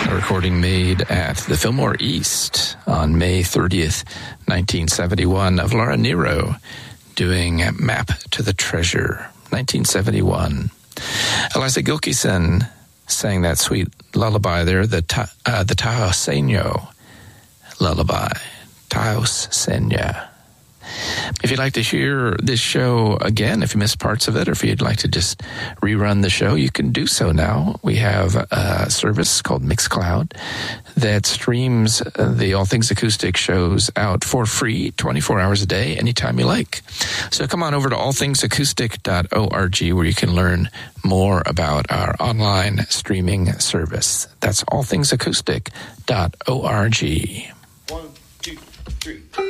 A recording made at the Fillmore East on May 30th, 1971, of Laura Nyro doing Map to the Treasure, 1971. Eliza Gilkyson sang that sweet lullaby there, the Taos Seño lullaby, Taos Seña. If you'd like to hear this show again, if you missed parts of it, or if you'd like to just rerun the show, you can do so now. We have a service called Mixcloud that streams the All Things Acoustic shows out for free, 24 hours a day, anytime you like. So come on over to allthingsacoustic.org, where you can learn more about our online streaming service. That's allthingsacoustic.org. 1, 2, 3.